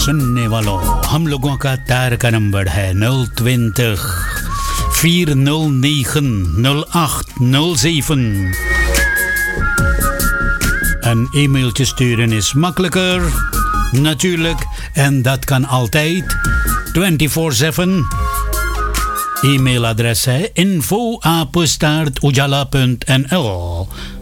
सुनने वालों, हम लोगों का तार का नंबर है 020 409 0807. Een e-mailtje sturen is makkelijker, natuurlijk, en dat kan altijd 24/7. E-mailadres is info@ujala.nl.